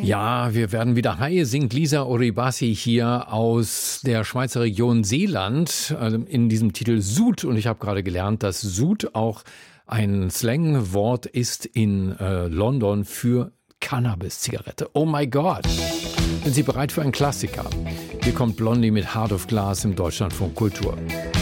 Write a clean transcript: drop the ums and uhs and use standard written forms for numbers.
Ja, wir werden wieder high, singt Lisa Oribasi hier aus der Schweizer Region Seeland in diesem Titel Sud. Und ich habe gerade gelernt, dass Sud auch ein Slangwort ist in London für Cannabis-Zigarette. Oh my God! Sind Sie bereit für einen Klassiker? Hier kommt Blondie mit Heart of Glass im Deutschlandfunk Kultur.